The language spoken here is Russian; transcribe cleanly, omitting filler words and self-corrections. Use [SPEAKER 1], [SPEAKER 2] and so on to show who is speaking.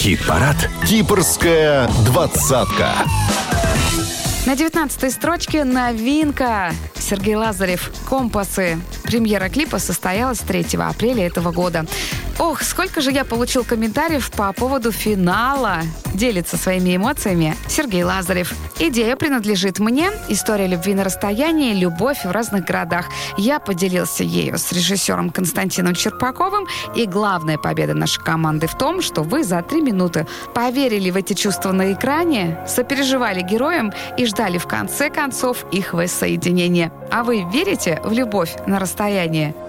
[SPEAKER 1] Хит-парад «Кипрская двадцатка».
[SPEAKER 2] На 19-й строчке новинка. Сергей Лазарев «Компасы». Премьера клипа состоялась 3 апреля этого года. Ох, сколько же я получил комментариев по поводу финала. Делится своими эмоциями Сергей Лазарев. Идея принадлежит мне. История любви на расстоянии, любовь в разных городах. Я поделился ею с режиссером Константином Черпаковым. И главная победа нашей команды в том, что вы за 3 минуты поверили в эти чувства на экране, сопереживали героям и ждали в конце концов их воссоединения. А вы верите в любовь на расстоянии?